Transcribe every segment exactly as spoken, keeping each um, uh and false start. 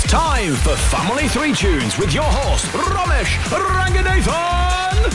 time for Family Three Tunes with your host, Ramesh Ranganathan.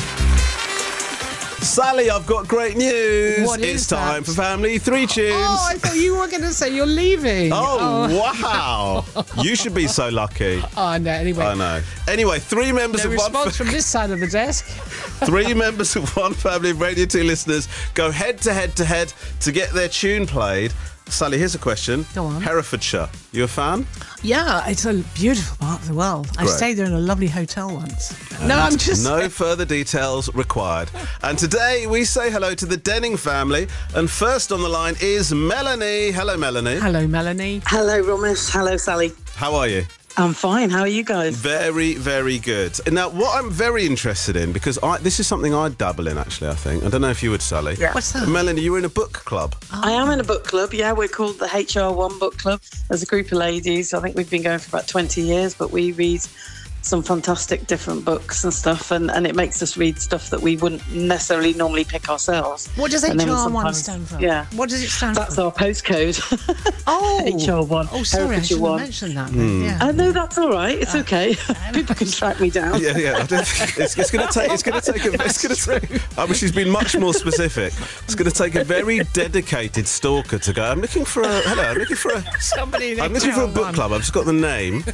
Sally, I've got great news. What is it's time that? for Family Three Tunes. Oh, I thought you were going to say you're leaving. Oh, wow. You should be so lucky. Oh, no, anyway. I know. Anyway, three members No of one... response from this side of the desk. Three members of one family of Radio two listeners go head to head to head to get their tune played. Sally, here's a question. Go on. Herefordshire, you a fan? Yeah, it's a beautiful part of the world. I Great. stayed there in a lovely hotel once. No, I'm just... No further details required. And today we say hello to the Denning family. And first on the line is Melanie. Hello, Melanie. Hello, Melanie. Hello, Ramesh. Hello, Sally. How are you? I'm fine. How are you guys? Very, very good. Now, what I'm very interested in, because I, this is something I dabble in, actually, I think. I don't know if you would, Sally. Yeah. What's that? Melanie, you were in a book club. I am in a book club. Yeah, we're called the H R one Book Club. There's a group of ladies. I think we've been going for about twenty years, but we read some fantastic different books and stuff, and, and it makes us read stuff that we wouldn't necessarily normally pick ourselves. What does And H then R one sometimes- stand for? Yeah. What does it stand That's for? our postcode. Oh. H R one. Oh, sorry, I Herefordshire shouldn't one. have mentioned that. Hmm. then. Yeah. I know that's all right. It's okay. People can track me down. Yeah, yeah. I don't think it's, it's going to take. It's going to take. A, it's going to take. I mean, she's been much more specific. It's going to take a very dedicated stalker to go. I'm looking for a. Hello. I'm looking for a. Somebody in I'm looking for a H R book one. club. I've just got the name.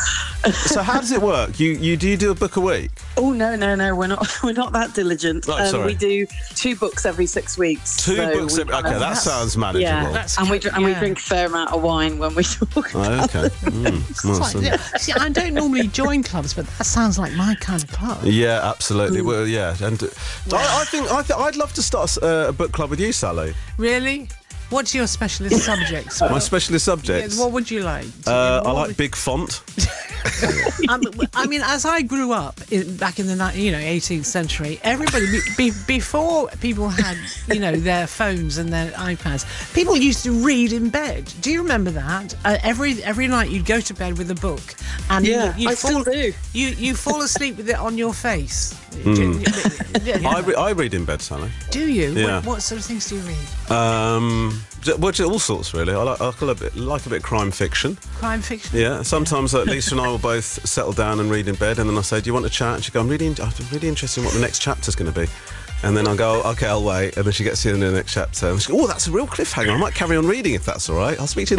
So how does it work? You you do you do a book a week? Oh no, no, no. We're not. We're not that diligent. Oh, sorry. we do two books every six weeks. Two so books. we Every, kind okay, of- that sounds manageable. Yeah, That's and we good, dr- and we yeah. drink a fair amount of wine when we talk. Oh, okay. Mm, It's well, like- so- yeah, see, I don't normally join clubs, but that sounds like my kind of club. Yeah, absolutely. Well, yeah, and uh, I, I think I th- I'd love to start uh, a book club with you, Sally. Really? What's your specialist subjects? My specialist subjects. Yeah, what would you like? uh, I What like would- big font. Um, I mean, as I grew up in, back in the ni- you know eighteenth century, everybody be, be, before people had you know their phones and their iPads, people used to read in bed. Do you remember that? Uh, every every night you'd go to bed with a book, and Yeah, you'd I fall, still do. You you fall asleep with it on your face. Hmm. Do, I, re- I read in bed, Sally. do you? Yeah. What, what sort of things do you read? Um, j- well, j- all sorts really. I like, I like a bit, like a bit of crime fiction. Crime fiction. Yeah. Sometimes uh, Lisa and I will both settle down and read in bed, and then I say, "Do you want to chat?" And she go, "I'm really, in- I'm really interested in what the next chapter's going to be." And then I'll go, "Okay, I'll wait." And then she gets to the next chapter, and she goes, "Oh, that's a real cliffhanger. I might carry on reading if that's all right. I'll speak to you."